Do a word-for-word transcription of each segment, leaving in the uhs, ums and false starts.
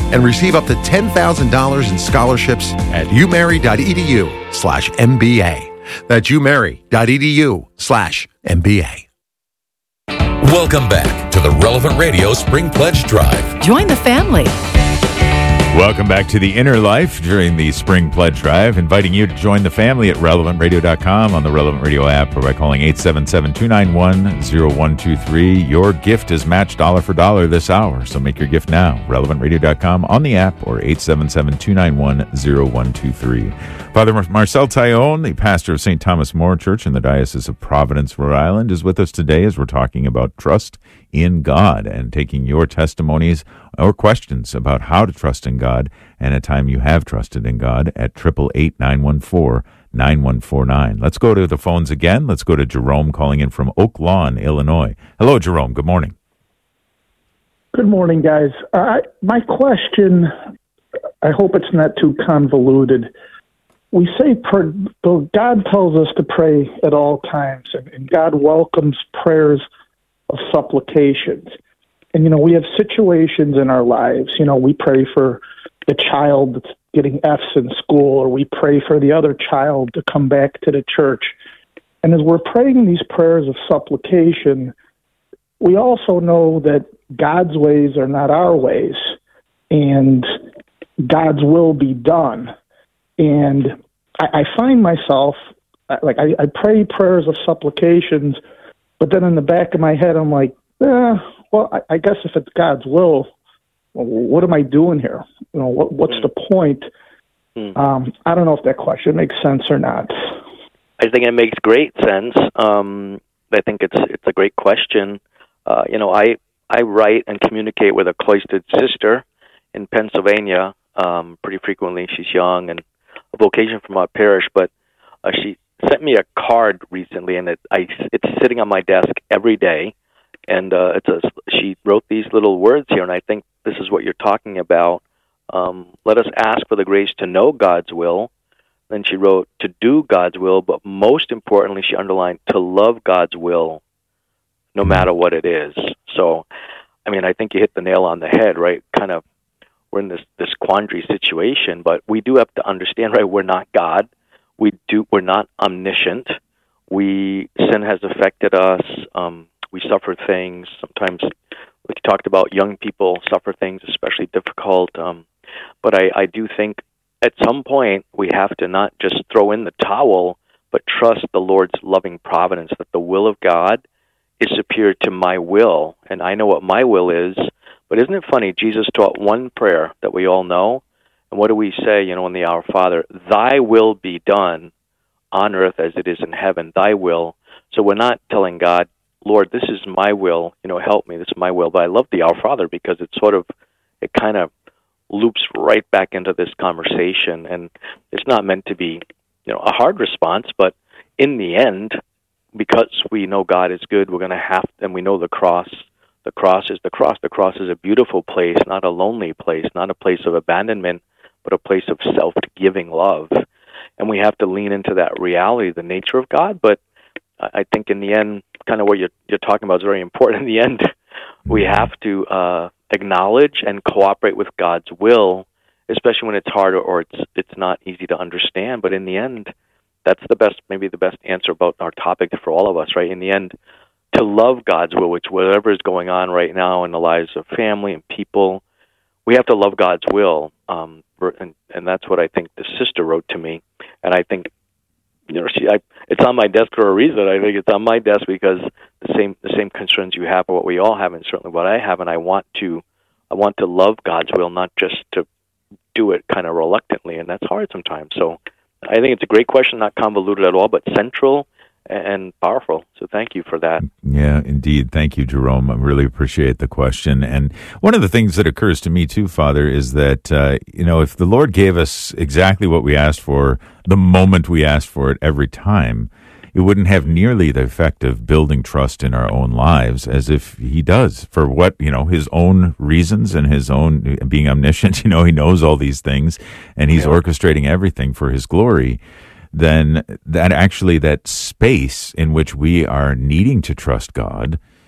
and receive up to ten thousand dollars in scholarships at umary.edu slash MBA. That's umary.edu slash MBA. Welcome back to the Relevant Radio Spring Pledge Drive. Join the family. Welcome back to The Inner Life during the Spring Pledge Drive, inviting you to join the family at relevant radio dot com on the Relevant Radio app or by calling eight seven seven, two nine one, zero one two three. Your gift is matched dollar for dollar this hour, so make your gift now. relevant radio dot com on the app or eight seven seven, two nine one, zero one two three. Father Marcel Taillon, the pastor of Saint Thomas More Church in the Diocese of Providence, Rhode Island, is with us today as we're talking about trust in God and taking your testimonies or questions about how to trust in God and a time you have trusted in God at eight eight eight, nine one four, nine one four nine. Let's go to the phones again. Let's go to Jerome calling in from Oak Lawn, Illinois. Hello, Jerome. Good morning. Good morning, guys. Uh, my question, I hope it's not too convoluted. We say per, God tells us to pray at all times, and, and God welcomes prayers of supplications. And, you know, we have situations in our lives. You know, we pray for the child that's getting F's in school, or we pray for the other child to come back to the church. And as we're praying these prayers of supplication, we also know that God's ways are not our ways, and God's will be done. And I, I find myself, like, I, I pray prayers of supplications, but then in the back of my head, I'm like, eh, well, I, I guess if it's God's will, well, what am I doing here? You know, what, what's mm. the point? Mm. Um, I don't know if that question makes sense or not. I think it makes great sense. Um, I think it's it's a great question. Uh, you know, I I write and communicate with a cloistered sister in Pennsylvania um, pretty frequently. She's young and a vocation from our parish, but uh, she sent me a card recently, and it, I, it's sitting on my desk every day. And uh, it's a, she wrote these little words here, and I think this is what you're talking about. Um, let us ask for the grace to know God's will. Then she wrote to do God's will, but most importantly, she underlined to love God's will, no matter what it is. So, I mean, I think you hit the nail on the head, right? Kind of, we're in this, this quandary situation, but we do have to understand, right? We're not God. We do. We're not omniscient. We sin has affected us. Um, we suffer things. Sometimes we talked about young people suffer things especially difficult. Um, but I, I do think at some point we have to not just throw in the towel, but trust the Lord's loving providence, that the will of God is superior to my will. And I know what my will is. But isn't it funny? Jesus taught one prayer that we all know. And what do we say, you know, in the Our Father? Thy will be done on earth as it is in heaven, thy will. So we're not telling God, Lord, this is my will, you know, help me, this is my will. But I love the Our Father because it sort of, it kind of loops right back into this conversation. And it's not meant to be, you know, a hard response, but in the end, because we know God is good, we're going to have, and we know the cross, the cross is the cross. The cross is a beautiful place, not a lonely place, not a place of abandonment, but a place of self-giving love. And we have to lean into that reality, the nature of God. But I think in the end, kind of what you're, you're talking about is very important. In the end, we have to uh, acknowledge and cooperate with God's will, especially when it's hard or it's it's not easy to understand. But in the end, that's the best, maybe the best answer about our topic for all of us, right? In the end, to love God's will, which whatever is going on right now in the lives of family and people, we have to love God's will. Um, and, and that's what I think the sister wrote to me. And I think, you know, she, I, it's on my desk for a reason. I think it's on my desk because the same the same concerns you have are what we all have, and certainly what I have. And I want to, I want to love God's will, not just to do it kind of reluctantly, and that's hard sometimes. So I think it's a great question, not convoluted at all, but central and powerful. So thank you for that. Yeah, indeed. Thank you, Jerome. I really appreciate the question. And one of the things that occurs to me too, Father, is that, uh, you know, if the Lord gave us exactly what we asked for, the moment we asked for it every time, it wouldn't have nearly the effect of building trust in our own lives as if he does for what, you know, his own reasons and his own being omniscient. You know, he knows all these things and he's yeah. orchestrating everything for his glory. Then that actually that space in which we are needing to trust God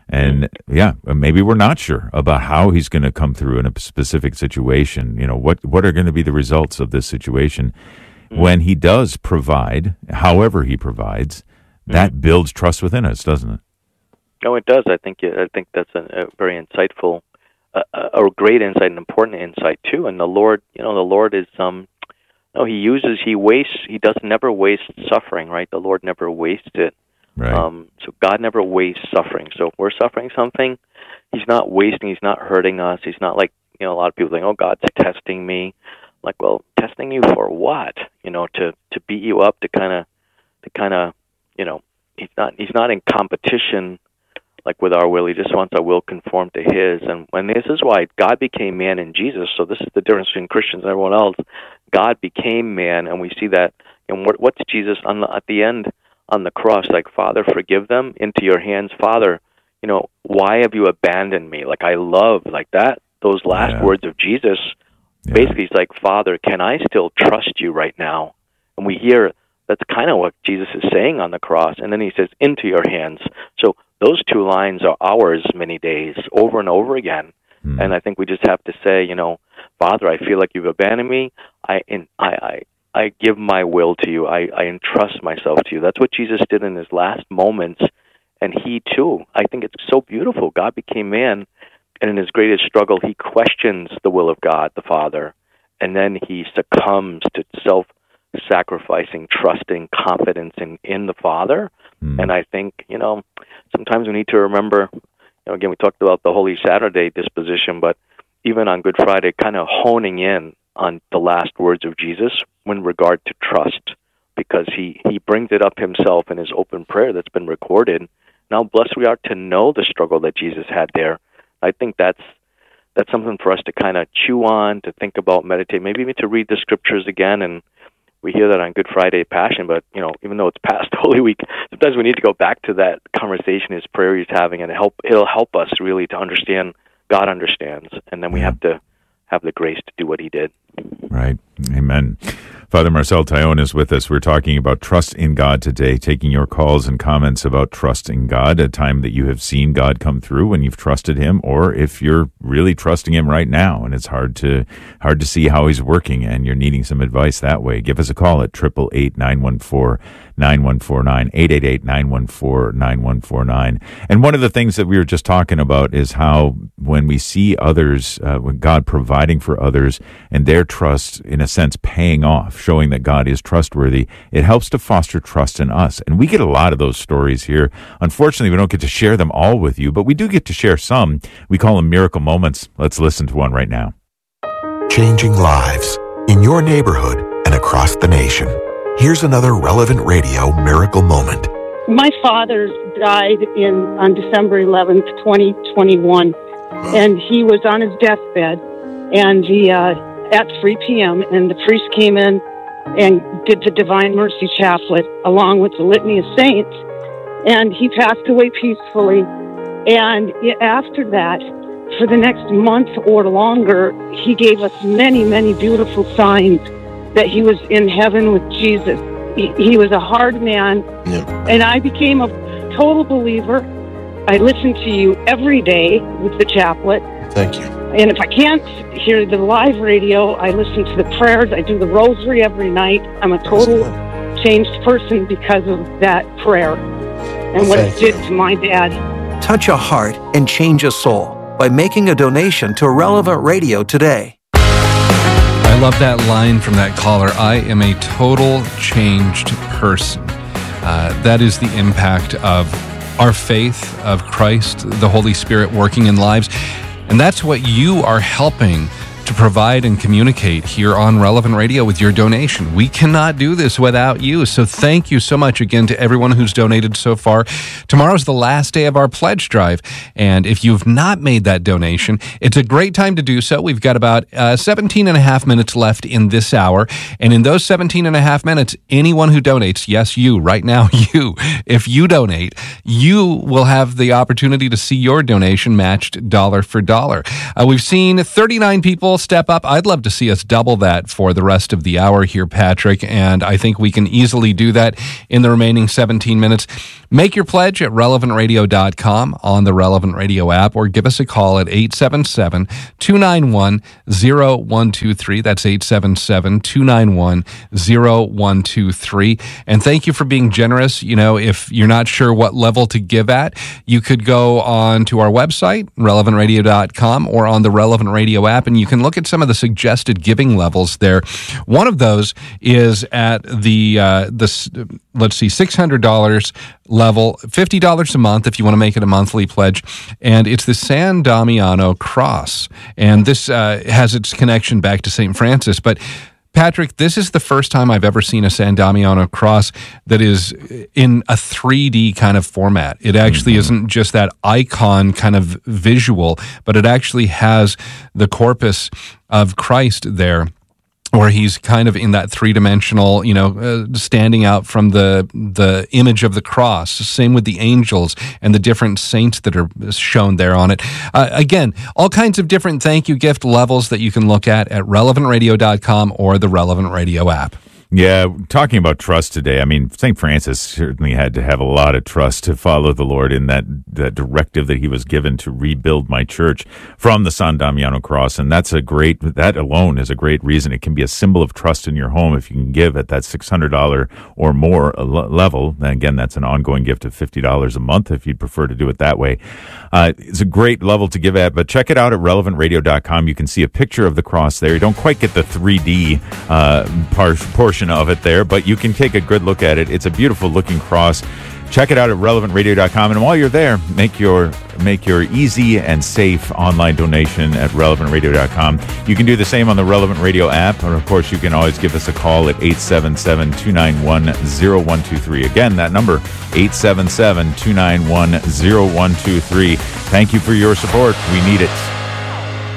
And yeah, maybe we're not sure about how he's going to come through in a specific situation. You know, what, what are going to be the results of this situation? Mm-hmm. When he does provide, however he provides, mm-hmm. that builds trust within us, doesn't it? No, it does. I think I think that's a, a very insightful, uh, a great insight, an important insight too. And the Lord, you know, the Lord is um, no, he uses, he wastes, he does never waste suffering, right? The Lord never wastes it. Right. Um, so God never wastes suffering. So if we're suffering something, he's not wasting, he's not hurting us. He's not like, you know, a lot of people think, oh, God's testing me. Like, well, testing you for what? You know, to, to beat you up, to kind of, to kind of, you know, he's not, he's not in competition like with our will. He just wants our will conform to his. And when this is why God became man in Jesus. So this is the difference between Christians and everyone else. God became man, and we see that. And what, what's Jesus on the, at the end on the cross? Like, Father, forgive them, into your hands, Father. You know, why have you abandoned me? Like, I love like that. Those last yeah. words of Jesus. Yeah. Basically, he's like, Father, can I still trust you right now? And we hear that's kind of what Jesus is saying on the cross. And then he says, into your hands. So those two lines are ours many days, over and over again. Mm. And I think we just have to say, you know, Father, I feel like you've abandoned me. I in, I, I I give my will to you. I, I entrust myself to you. That's what Jesus did in his last moments. And he, too, I think it's so beautiful. God became man, and in his greatest struggle, he questions the will of God, the Father. And then he succumbs to self-sacrificing, trusting, confidence in, in the Father. Mm. And I think, you know, sometimes we need to remember, you know, again, we talked about the Holy Saturday disposition, but even on Good Friday, kind of honing in on the last words of Jesus in regard to trust, because he, he brings it up himself in his open prayer that's been recorded. Now, blessed we are to know the struggle that Jesus had there. I think that's that's something for us to kind of chew on, to think about, meditate, maybe even to read the scriptures again. And we hear that on Good Friday Passion, but, you know, even though it's past Holy Week, sometimes we need to go back to that conversation, his prayer he's having, and help it'll help us really to understand God understands, and then we have to have the grace to do what he did. Right. Amen. Father Marcel Taillon is with us. We're talking about trust in God today, taking your calls and comments about trusting God, a time that you have seen God come through when you've trusted him, or if you're really trusting him right now and it's hard to hard to see how he's working and you're needing some advice that way. Give us a call at eight eight eight, nine one four, nine one four nine, eight eight eight, nine one four, nine one four nine. And one of the things that we were just talking about is how when we see others, uh, when God providing for others and their trust, in a sense, paying off, showing that God is trustworthy, it helps to foster trust in us. And we get a lot of those stories here. Unfortunately, we don't get to share them all with you, but we do get to share some. We call them miracle moments. Let's listen to one right now. Changing lives in your neighborhood and across the nation. Here's another Relevant Radio miracle moment. My father died in on December eleventh, twenty twenty-one, and he was on his deathbed, and he uh, at three p.m., and the priest came in and did the Divine Mercy Chaplet along with the Litany of Saints, and he passed away peacefully. And after that, for the next month or longer, he gave us many, many beautiful signs that he was in heaven with Jesus. He, he was a hard man, yep. And I became a total believer. I listen to you every day with the chaplet. Thank you. And if I can't hear the live radio, I listen to the prayers. I do the rosary every night. I'm a total changed person because of that prayer and what it did to my dad. Touch a heart and change a soul by making a donation to Relevant Radio today. I love that line from that caller. I am a total changed person. Uh, that is the impact of our faith, of Christ, the Holy Spirit working in lives. And that's what you are helping to provide and communicate here on Relevant Radio with your donation. We cannot do this without you. So thank you so much again to everyone who's donated so far. Tomorrow's the last day of our pledge drive. And if you've not made that donation, it's a great time to do so. We've got about uh, seventeen and a half minutes left in this hour. And in those seventeen and a half minutes, anyone who donates, yes, you, right now, you, if you donate, you will have the opportunity to see your donation matched dollar for dollar. Uh, we've seen thirty-nine people step step up. I'd love to see us double that for the rest of the hour here, Patrick, and I think we can easily do that in the remaining seventeen minutes. Make your pledge at relevant radio dot com on the Relevant Radio app, or give us a call at eight seven seven, two nine one, zero one two three. That's eight seven seven, two nine one, zero one two three. And thank you for being generous. You know, if you're not sure what level to give at, you could go on to our website, relevant radio dot com, or on the Relevant Radio app, and you can look at some of the suggested giving levels there. One of those is at the, uh, the let's see, six hundred dollars level, fifty dollars a month if you want to make it a monthly pledge, and it's the San Damiano Cross, and this uh, has its connection back to Saint Francis. But Patrick, this is the first time I've ever seen a San Damiano cross that is in a three D kind of format. It actually mm-hmm. isn't just that icon kind of visual, but it actually has the corpus of Christ there, where he's kind of in that three-dimensional, you know, uh, standing out from the the image of the cross. Same with the angels and the different saints that are shown there on it. Uh, again, all kinds of different thank you gift levels that you can look at at relevant radio dot com or the Relevant Radio app. Yeah, talking about trust today, I mean, Saint Francis certainly had to have a lot of trust to follow the Lord in that, that directive that he was given to rebuild my church from the San Damiano Cross. And that's a great, that alone is a great reason. It can be a symbol of trust in your home if you can give at that six hundred dollars or more level. And again, that's an ongoing gift of fifty dollars a month if you'd prefer to do it that way. Uh, it's a great level to give at, but check it out at relevant radio dot com. You can see a picture of the cross there. You don't quite get the three D uh, par- portion of it there, but you can take a good look at it. It's a beautiful looking cross. Check it out at relevant radio dot com, and while you're there, make your make your easy and safe online donation at relevant radio dot com. You can do the same on the Relevant Radio app, and of course you can always give us a call at eight seven seven, two nine one, zero one two three. Again, that number, eight seven seven, two nine one, zero one two three. Thank you for your support. We need it.